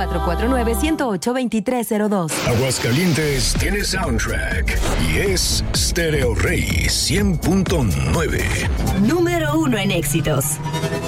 449-108-2302. Aguascalientes tiene soundtrack y es Stereo Rey 100.9. Número 1 en éxitos.